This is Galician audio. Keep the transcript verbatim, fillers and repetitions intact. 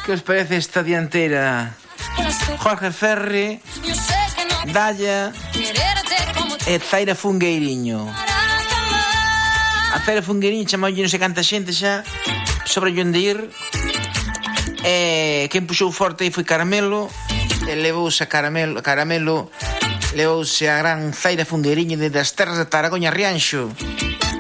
Que os parece esta dianteira? Jorge Ferri, Dalla e Zaira Fungueiriño. A Zaira Fungueiriño chamoulle non sei canta xente xa sobre o de ir. E quen puxou forte aí foi Caramelo. E levouse a Caramelo, Caramelo levouse a gran Zaira Fungueiriño desde as terras de Taragoña Rianxo.